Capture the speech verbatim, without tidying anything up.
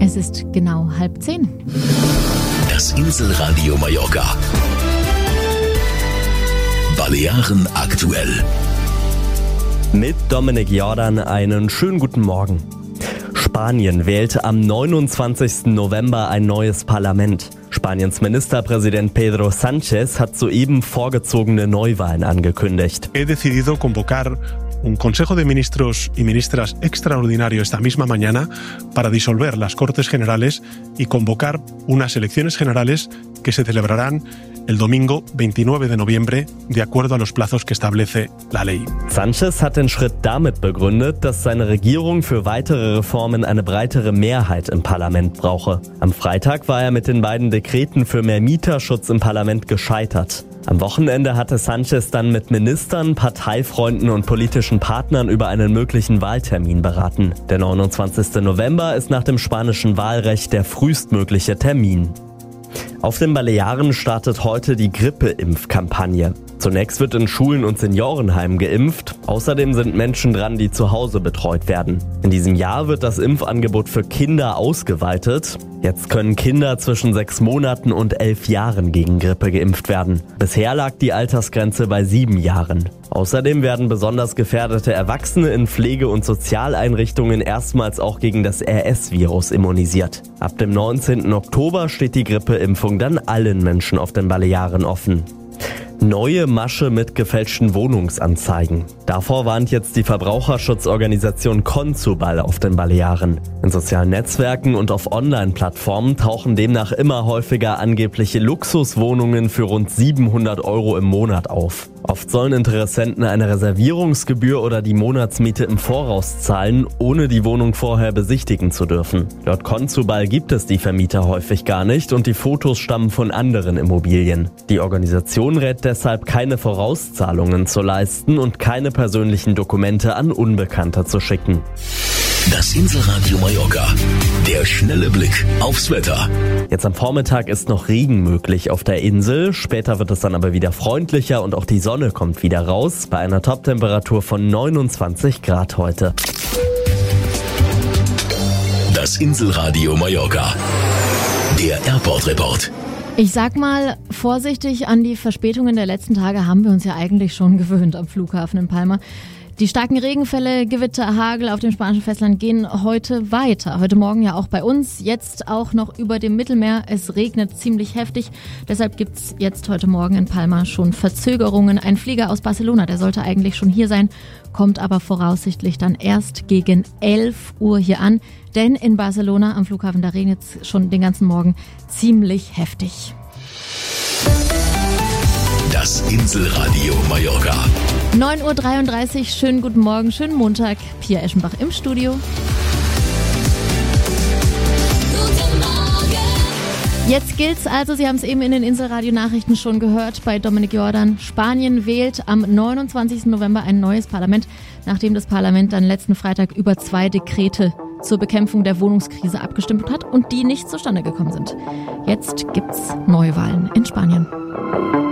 Es ist genau halb zehn. Das Inselradio Mallorca. Balearen aktuell. Mit Dominik Jordan einen schönen guten Morgen. Spanien wählt am neunundzwanzigsten November ein neues Parlament. Spaniens Ministerpräsident Pedro Sánchez hat soeben vorgezogene Neuwahlen angekündigt. He decidido convocar un Consejo de Ministros y Ministras extraordinario esta misma mañana para disolver las Cortes Generales y convocar unas elecciones generales que se celebrarán el domingo veintinueve de noviembre, de acuerdo a los plazos que establece la ley. Sánchez hat den Schritt damit begründet, dass seine Regierung für weitere Reformen eine breitere Mehrheit im Parlament brauche. Am Freitag war er mit den beiden Dekreten für mehr Mieterschutz im Parlament gescheitert. Am Wochenende hatte Sánchez dann mit Ministern, Parteifreunden und politischen Partnern über einen möglichen Wahltermin beraten. Der neunundzwanzigste November ist nach dem spanischen Wahlrecht der frühestmögliche Termin. Auf den Balearen startet heute die Grippeimpfkampagne. Zunächst wird in Schulen und Seniorenheimen geimpft. Außerdem sind Menschen dran, die zu Hause betreut werden. In diesem Jahr wird das Impfangebot für Kinder ausgeweitet. Jetzt können Kinder zwischen sechs Monaten und elf Jahren gegen Grippe geimpft werden. Bisher lag die Altersgrenze bei sieben Jahren. Außerdem werden besonders gefährdete Erwachsene in Pflege- und Sozialeinrichtungen erstmals auch gegen das R S-Virus immunisiert. Ab dem neunzehnten Oktober steht die Grippeimpfung dann allen Menschen auf den Balearen offen. Neue Masche mit gefälschten Wohnungsanzeigen. Davor warnt jetzt die Verbraucherschutzorganisation Consubal auf den Balearen. In sozialen Netzwerken und auf Online-Plattformen tauchen demnach immer häufiger angebliche Luxuswohnungen für rund siebenhundert Euro im Monat auf. Oft sollen Interessenten eine Reservierungsgebühr oder die Monatsmiete im Voraus zahlen, ohne die Wohnung vorher besichtigen zu dürfen. Laut Consubal gibt es die Vermieter häufig gar nicht und die Fotos stammen von anderen Immobilien. Die Organisation rät deshalb, keine Vorauszahlungen zu leisten und keine persönlichen Dokumente an Unbekannte zu schicken. Das Inselradio Mallorca. Der schnelle Blick aufs Wetter. Jetzt am Vormittag ist noch Regen möglich auf der Insel. Später wird es dann aber wieder freundlicher und auch die Sonne kommt wieder raus. Bei einer Toptemperatur von neunundzwanzig Grad heute. Das Inselradio Mallorca. Der Airport-Report. Ich sag mal, vorsichtig, an die Verspätungen der letzten Tage haben wir uns ja eigentlich schon gewöhnt am Flughafen in Palma. Die starken Regenfälle, Gewitter, Hagel auf dem spanischen Festland gehen heute weiter. Heute Morgen ja auch bei uns, jetzt auch noch über dem Mittelmeer. Es regnet ziemlich heftig, deshalb gibt's jetzt heute Morgen in Palma schon Verzögerungen. Ein Flieger aus Barcelona, der sollte eigentlich schon hier sein, kommt aber voraussichtlich dann erst gegen elf Uhr hier an. Denn in Barcelona am Flughafen, da regnet es schon den ganzen Morgen ziemlich heftig. Das Inselradio Mallorca. neun Uhr dreiunddreißig, schönen guten Morgen, schönen Montag. Pia Eschenbach im Studio. Guten Morgen. Jetzt gilt's also, Sie haben es eben in den Inselradio-Nachrichten schon gehört, bei Dominik Jordan. Spanien wählt am neunundzwanzigsten November ein neues Parlament, nachdem das Parlament dann letzten Freitag über zwei Dekrete zur Bekämpfung der Wohnungskrise abgestimmt hat und die nicht zustande gekommen sind. Jetzt gibt's Neuwahlen in Spanien.